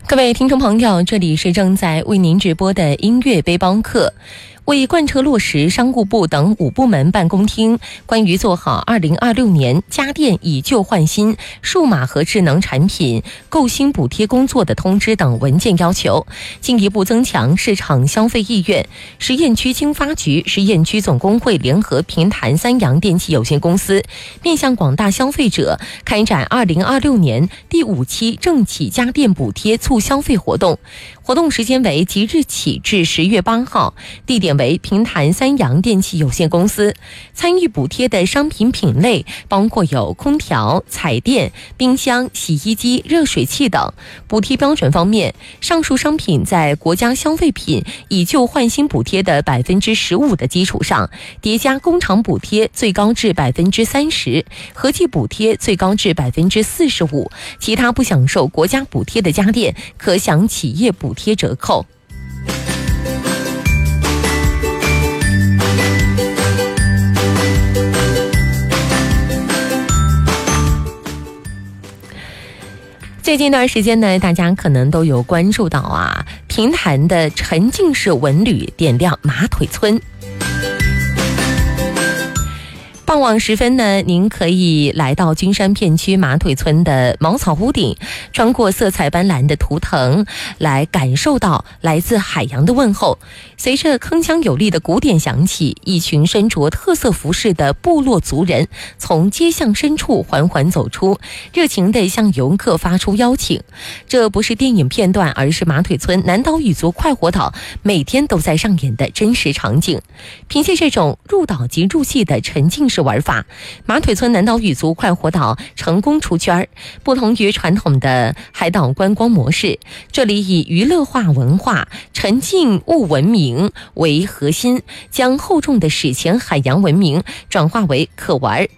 各位听众朋友，这里是正在为您直播的音乐背包客。为贯彻落实商务部等5部门办公厅关于做好2026年家电以旧换新、数码和智能产品购新补贴工作的通知等文件要求，进一步增强市场消费意愿，实验区经发局、实验区总工会联合平潭三洋电器有限公司，面向广大消费者开展2026年第5期政企家电补贴促消费活动。活动时间为即日起至10月8号，地点为平潭三洋电器有限公司。参与补贴的商品品类包括有空调、彩电、冰箱、洗衣机、热水器等。补贴标准方面，上述商品在国家消费品以旧换新补贴的15%的基础上，叠加工厂补贴最高至30%，合计补贴最高至45%。其他不享受国家补贴的家电可享企业补贴折扣。最近一段时间呢，大家可能都有关注到平潭的沉浸式文旅点亮马腿村。傍晚时分呢，您可以来到君山片区马腿村的茅草屋顶，穿过色彩斑斓的图腾，来感受到来自海洋的问候。随着铿锵有力的鼓点响起，一群身着特色服饰的部落族人从街巷深处缓缓走出，热情地向游客发出邀请。这不是电影片段，而是马腿村南岛语族快活岛每天都在上演的真实场景。凭借这种入岛即入戏的沉浸式玩法，马腿村南岛语族快活岛成功出圈。不同于传统的海岛观光模式，这里以娱乐化文化、沉浸物文明为核心，将厚重的史前海洋文明转化为可玩